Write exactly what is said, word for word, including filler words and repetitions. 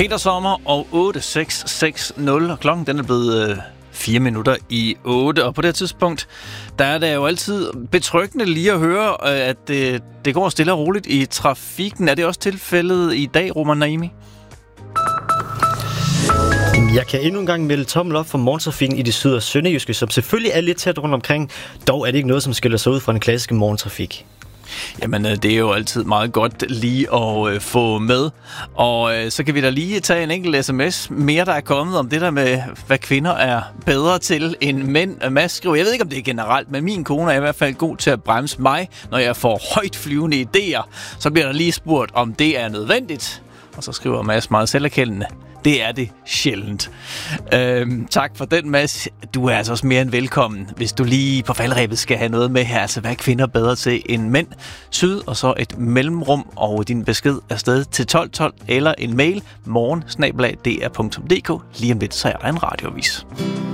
Peter Sommer og otte seks seks nul, og klokken den er blevet øh, fire minutter i otte, og på det her tidspunkt, der er det jo altid betryggende lige at høre, øh, at det, det går stille og roligt i trafikken. Er det også tilfældet i dag, Roman Naimi? Jeg kan endnu en gang melde tommel op for morgentrafikken i det syd- og sønderjyske, som selvfølgelig er lidt tæt rundt omkring. Dog er det ikke noget, som skiller sig ud fra den klassiske morgentrafik. Jamen, det er jo altid meget godt lige at øh, få med. Og øh, så kan vi da lige tage en enkelt sms mere, der er kommet om det der med, hvad kvinder er bedre til end mænd. Mads skriver, jeg ved ikke, om det er generelt, men min kone er i hvert fald god til at bremse mig, når jeg får højt flyvende idéer. Så bliver der lige spurgt, om det er nødvendigt. Og så skriver Mads meget selverkendende, det er det sjældent. Øhm, tak for den, Mads. Du er altså også mere end velkommen, hvis du lige på faldrebet skal have noget med her. Altså, hvad er kvinder bedre til end mænd? Syd, og så et mellemrum, og din besked er sted til tolv tolv, eller en mail morgen snabel-a d r punktum d k. Lige om lidt, så er der en radioavis.